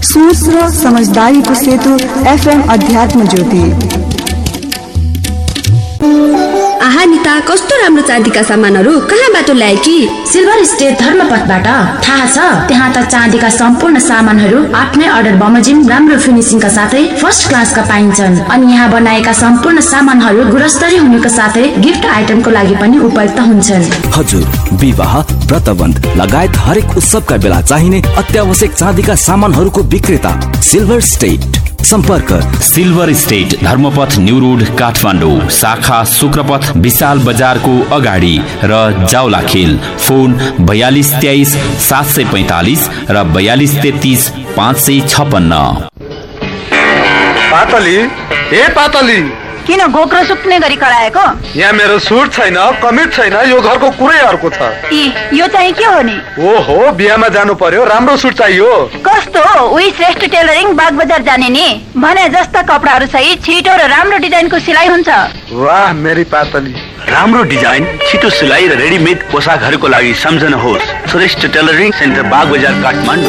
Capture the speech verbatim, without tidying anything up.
सोच र समझदारीको सेतु एफएम अध्यात्म ज्योति। आहा निता, कस्तो राम्रो चाँदीका सामानहरू कहाँबाट ल्याए कि? Silver state धर्मपथबाट। थाहा छ, त्यहाँ त चाँदीका सम्पूर्ण सामानहरू आफ्नै अर्डर बमोजिम राम्रो फिनिसिङका साथै फर्स्ट क्लासका पाइन्छन्। अनि यहाँ बनाएका सम्पूर्ण सामानहरू गुणस्तरीय हुनुको साथै गिफ्ट आइटमको लागि पनि उपयुक्त हुन्छन्। हजुर, विवाह, व्रतबन्ध लगायत हरेक उत्सवका बेला चाहिने अत्यावश्यक चाँदीका सामानहरूको विक्रेता सिल्भर स्टेट। सम्पर्क silver state Dharmapath new road Kathmandu, शाखा शुक्रपथ विशाल बजारको अगाडि र जाउलाखेल। फोन बयालीस तेइस सात सय पैंतालीस र बयालीस तेत्तीस पाँच सय छपन्न। पातली, ए पातली, किन गोक्रो सुक्ने गरी कराएको? यहाँ मेरो सुट छैन, कमिट छैन, यो घरको कुरै अर्को छ। ई, यो चाहिँ के हो नि? ओहो, बिहामा जानु पर्यो, राम्रो सुट चाहियो। कस्तो? उही श्रेष्ठ टेलरिङ बाग बजार जाने नि। भने जस्ता कपडाहरू सहित छिटो र राम्रो डिजाइनको सिलाइ हुन्छ। वाह मेरी पातली, राम्रो डिजाइन, छिटो सिलाइ र रेडीमेड पोसाकहरूको लागि सम्झनुहोस् श्रेष्ठ टेलरिङ सेन्टर बाग बजार काठमाडौँ।